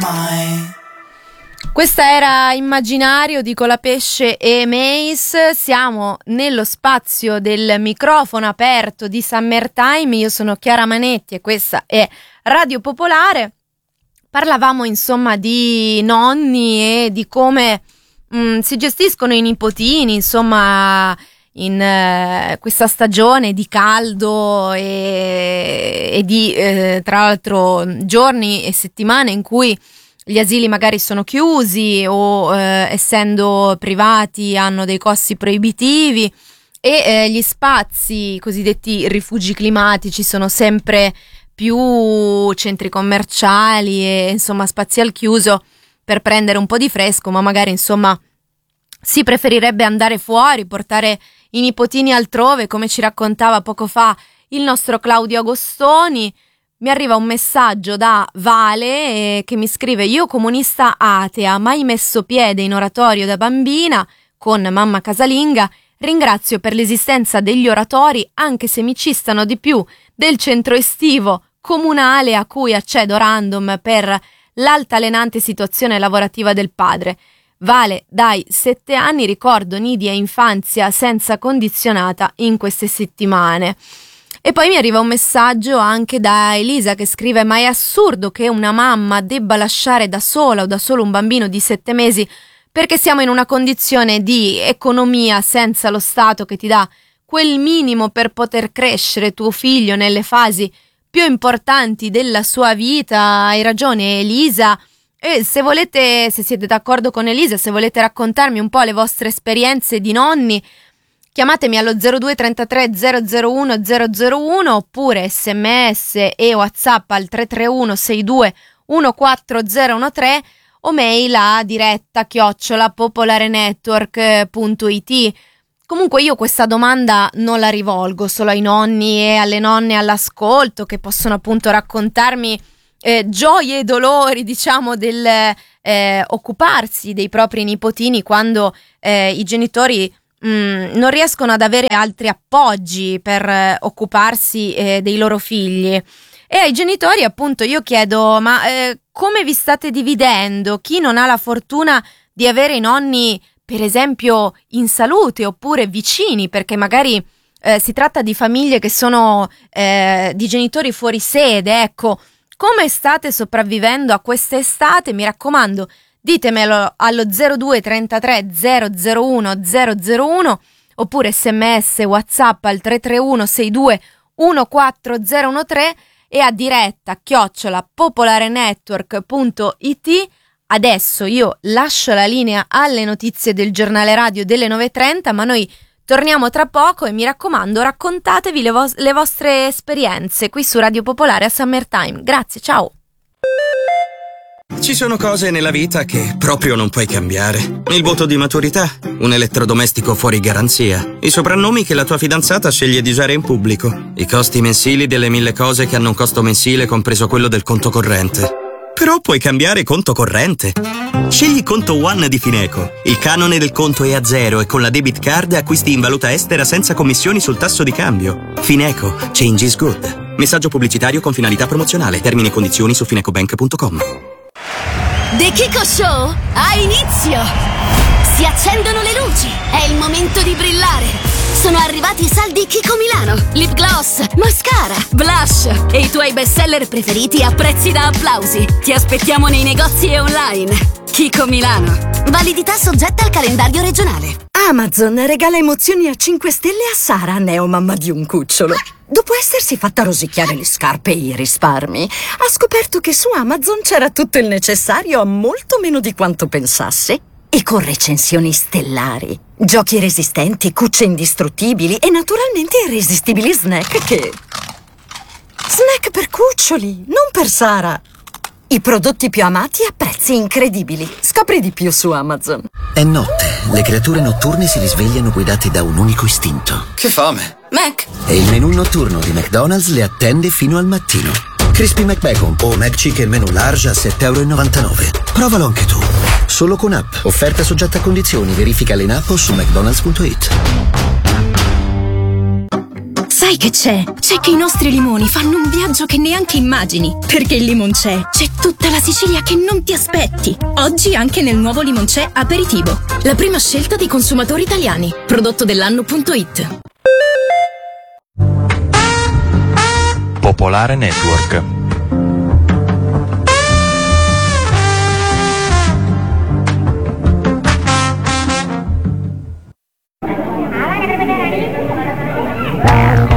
mai. Questa era Immaginario di Colapesce e Mace. Siamo nello spazio del microfono aperto di Summertime. Io sono Chiara Manetti e questa è Radio Popolare. Parlavamo insomma di nonni e di come si gestiscono i nipotini, insomma, in questa stagione di caldo e di tra l'altro giorni e settimane in cui gli asili magari sono chiusi o essendo privati hanno dei costi proibitivi e gli spazi cosiddetti rifugi climatici sono sempre più centri commerciali e insomma spazi al chiuso per prendere un po' di fresco, ma magari insomma si preferirebbe andare fuori, portare i nipotini altrove, come ci raccontava poco fa il nostro Claudio Agostoni. Mi arriva un messaggio da Vale che mi scrive: io comunista atea, mai messo piede in oratorio da bambina, con mamma casalinga, ringrazio per l'esistenza degli oratori anche se mi cistano di più del centro estivo comunale a cui accedo random per l'altalenante situazione lavorativa del padre. Vale, dai 7 anni ricordo nidi e infanzia senza condizionata in queste settimane. E poi mi arriva un messaggio anche da Elisa che scrive: ma è assurdo che una mamma debba lasciare da sola o da solo un bambino di 7 mesi perché siamo in una condizione di economia senza lo Stato che ti dà quel minimo per poter crescere tuo figlio nelle fasi più importanti della sua vita. Hai ragione Elisa, e se volete, se siete d'accordo con Elisa, se volete raccontarmi un po' le vostre esperienze di nonni, chiamatemi allo 02 33 001 001 oppure sms e whatsapp al 331 62 14013 o mail a diretta @popolarenetwork.it. Comunque io questa domanda non la rivolgo solo ai nonni e alle nonne all'ascolto, che possono appunto raccontarmi gioie e dolori, diciamo, del occuparsi dei propri nipotini quando i genitori non riescono ad avere altri appoggi per occuparsi dei loro figli. E ai genitori appunto io chiedo: ma come vi state dividendo? Chi non ha la fortuna di avere i nonni per esempio in salute oppure vicini, perché magari si tratta di famiglie che sono di genitori fuori sede, ecco, come state sopravvivendo a quest'estate? Mi raccomando, ditemelo allo 02 33 001 001 oppure sms whatsapp al 331 62 14013 e a diretta @popolarenetwork.it. Adesso io lascio la linea alle notizie del giornale radio delle 9:30, ma noi torniamo tra poco e mi raccomando raccontatevi le vostre esperienze qui su Radio Popolare a Summertime. Grazie, ciao! Ci sono cose nella vita che proprio non puoi cambiare. Il voto di maturità, un elettrodomestico fuori garanzia, i soprannomi che la tua fidanzata sceglie di usare in pubblico, i costi mensili delle 1000 cose che hanno un costo mensile compreso quello del conto corrente. Però puoi cambiare conto corrente. Scegli Conto One di Fineco. Il canone del conto è a zero e con la debit card acquisti in valuta estera senza commissioni sul tasso di cambio. Fineco. Change is good. Messaggio pubblicitario con finalità promozionale. Termini e condizioni su finecobank.com. The Kiko Show ha inizio! Si accendono le luci, è il momento di brillare! Sono arrivati i saldi Kiko Milano, lip gloss, mascara, blush e i tuoi bestseller preferiti a prezzi da applausi. Ti aspettiamo nei negozi e online. Kiko Milano. Validità soggetta al calendario regionale. Amazon regala emozioni a 5 stelle a Sara, neomamma di un cucciolo. Dopo essersi fatta rosicchiare le scarpe e i risparmi, ha scoperto che su Amazon c'era tutto il necessario a molto meno di quanto pensasse. E con recensioni stellari, giochi resistenti, cucce indistruttibili e naturalmente irresistibili snack che... Snack per cuccioli, non per Sara! I prodotti più amati a prezzi incredibili. Scopri di più su Amazon. È notte, le creature notturne si risvegliano guidate da un unico istinto. Che fame! Mac! E il menù notturno di McDonald's le attende fino al mattino. Crispy McBacon o McChicken menù large a €7,99. Provalo anche tu. Solo con app. Offerta soggetta a condizioni. Verifica in app o su mcdonalds.it. Sai Sai che c'è? C'è che i nostri limoni fanno un viaggio che neanche immagini. Perché il Limoncè c'è tutta la Sicilia che non ti aspetti. Oggi anche nel nuovo Limoncè Aperitivo. La prima scelta dei consumatori italiani. Prodotto dell'anno.it. Popolare Network.